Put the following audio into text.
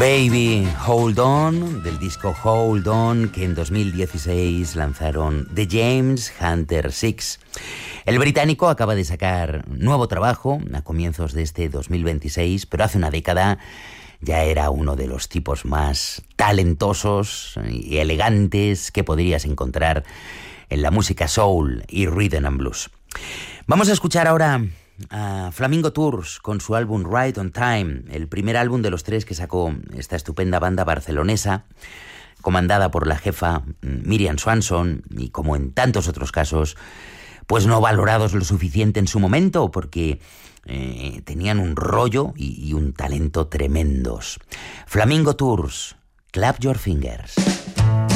Baby, Hold On, del disco Hold On, que en 2016 lanzaron The James Hunter Six. El británico acaba de sacar nuevo trabajo a comienzos de este 2026, pero hace una década ya era uno de los tipos más talentosos y elegantes que podrías encontrar en la música soul y rhythm and blues. Vamos a escuchar ahora a Flamingo Tours con su álbum Right on Time, el primer álbum de los tres que sacó esta estupenda banda barcelonesa, comandada por la jefa Miriam Swanson, y como en tantos otros casos, pues no valorados lo suficiente en su momento, porque tenían un rollo y un talento tremendos. Flamingo Tours, Clap Your Fingers.